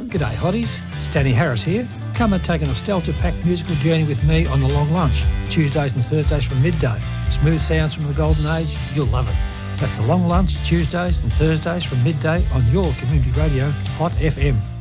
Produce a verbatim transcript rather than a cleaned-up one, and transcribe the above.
G'day hotties, it's Danny Harris here. Come and take a nostalgia-packed musical journey with me on The Long Lunch, Tuesdays and Thursdays from midday. Smooth sounds from the golden age, you'll love it. That's The Long Lunch, Tuesdays and Thursdays from midday on your community radio, Hot F M.